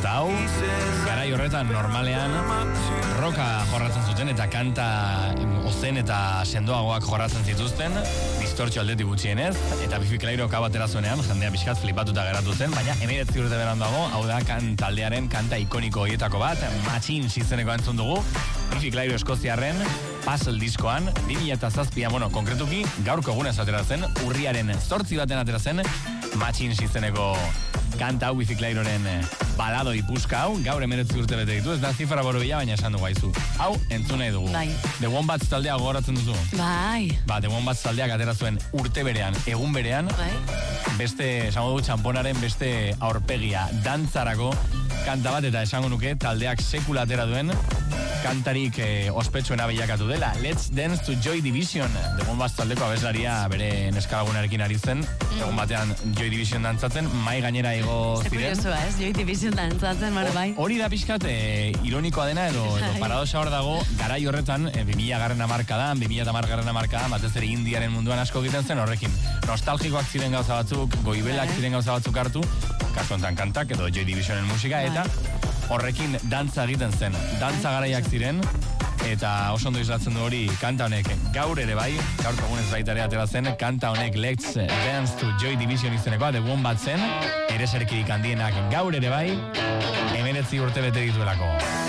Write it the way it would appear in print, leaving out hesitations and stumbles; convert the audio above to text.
Kanta hau, garai horretan normalean roka jorratzen zuten eta kanta ozen eta sendoagoak jorratzen zituzten, distortxo aldetik gutxienez, eta Biffy Clyro batera zuenean, jendea pixkat flipatuta geratu zen, baina 19 urte beranduago, hau da taldearen kanta ikoniko horietako bat, Machine izeneko entzun dugu, Biffy Clyro eskoziarren, Puzzle diskoan, 2007an, konkretuki, gaurko egunez atera zen, urriaren 8 baten atera zen, Machine izeneko kanta hau Biffy Clyroren balado ipuzka hau, gaur 19 urte bete ditu, ez da zifra borobila, baina esan dugu haizu. Hau, entzun nahi dugu. Bai. The Wombats taldea gogoratzen duzu? Bai. The Wombats taldeak atera zuen urte berean, egun berean, Bai. beste, esango dugu txamponaren beste aurpegia, dantzarako kanta bat, eta esango nuke taldeak sekula atera duen, kantarik ospetsuena bilakatu dela. Let's Dance to Joy Division. The Wombats taldeko abeslaria bere neskalagunarekin ari zen, egun batean Joy Division dantzatzen, mai gainera igo ziren. Kuriosoa, ez? Joy Division dantzatzen, bai. Hori da pixkat ironikoa dena edo paradoxa hor dago, garai horretan 2000 hamarkadan, 2010 hamarkadan, batez ere Indiaren munduan asko egiten zen horrekin. Nostalgikoak ziren gauza batzuk, goibelak ziren gauza batzuk hartu, kasu honetan kantak edo Joy Divisionen musika, eta horrekin dantza egiten zen. Dantza garaiak ziren, eta oso ondo islatzen du hori kanta honek gaur ere bai, gaurko egunez baita ere atera zen, kanta honek Let's Dance to Joy Division izenekoa, The Wombats zen, ereserkirik handienak gaur ere bai, 19 urte bete dituelako.